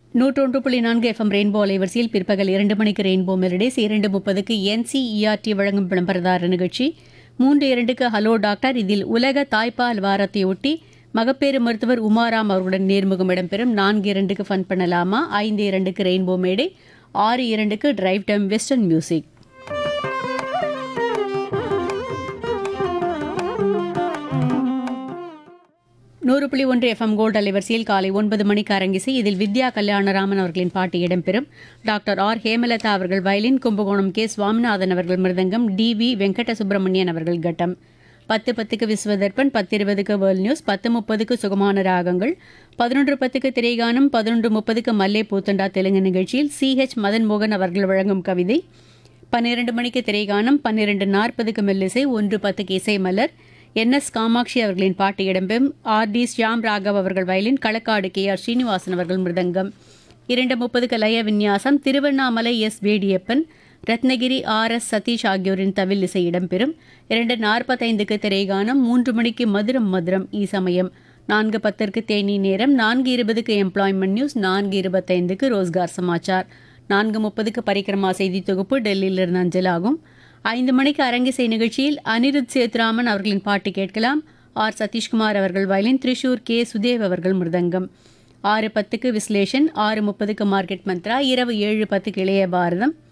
101.4 FM rainbow அலைவரிசையில் பிற்பகல் 2 மணிக்கு ரெயின்போ மெலடிஸ், 2:30க்கு என்சிஇஆர்டி வழங்கும் விளம்பரதார நிகழ்ச்சி, 3:02க்கு ஹலோ டாக்டர். இதில் உலக தாய்ப்பால் வாரத்தையொட்டி மகப்பேறு மருத்துவர் உமாராம் அவர்களுடன் நேர்முகம் இடம்பெறும். 4:02க்கு ஃபன் பண்ணலாமா, 5:02க்கு ரெயின்போ மேடை, 6:02க்கு drive time western music. 100.1 FM gold அலைவரிசையில் காலை 9 மணிக்கு அரங்கிசை. இதில் வித்யா கல்யாணராமன் அவர்களின் பாட்டு இடம்பெறும். டாக்டர் ஆர் ஹேமலதா அவர்கள் வயலின், கும்பகோணம் கே சுவாமிநாதன் அவர்கள் மிருதங்கம், டி.வி. வெங்கட சுப்பிரமணியன் அவர்கள் கட்டம். 10:10க்கு விஸ்வதர்பன், 10:20க்கு வேர்ல்ட் நியூஸ், 10:30க்கு சுகமான ராகங்கள், 11:10க்கு திரைகானம், 11:30க்கு மல்லே பூத்தண்டா தெலுங்கு நிகழ்ச்சியில் சி.ஹெச். மதன் மோகன் அவர்கள் வழங்கும் கவிதை, 12 மணிக்கு திரைகானம், 12:40க்கு மெல்லிசை, 1:10க்கு இசை மலர், என்.எஸ். காமாட்சி அவர்களின் பாட்டு இடம்பெறும். ஆர்.டி. ஷியாம் ராகவ் அவர்கள் வயலின், களக்காடு கே.ஆர். ஸ்ரீனிவாசன் அவர்கள் மிருதங்கம். 2:30க்கு லய விந்யாசம், திருவண்ணாமலை எஸ். வேடியப்பன், ரத்னகிரி ஆர்.எஸ். சதீஷ் ஆகியோரின் தவில் இசை இடம்பெறும். 2:45க்கு திரைகானம், 3 மணிக்கு மதுரம் மதுரம் ஈசமயம், 4:10க்கு தேனி நேரம், 4:20க்கு எம்ப்ளாய்மெண்ட் நியூஸ், 4:25க்கு ரோஸ்கார் சமாச்சார், 4:30க்கு பரிக்கிரமா செய்தி தொகுப்பு டெல்லியிலிருந்து அஞ்சலாகும். 5 மணிக்கு அரங்கிசை நிகழ்ச்சியில் அனிருத் சேத்ராமன் அவர்களின் பாட்டு கேட்கலாம். ஆர். சதீஷ்குமார் அவர்கள் வயலின், திரிஷூர் கே. சுதேவ் அவர்கள் மிருதங்கம். 6:10க்கு விஸ்லேஷன், 6:30க்கு மார்க்கெட் மந்த்ரா, இரவு 7:10க்கு இளைய பாரதம்,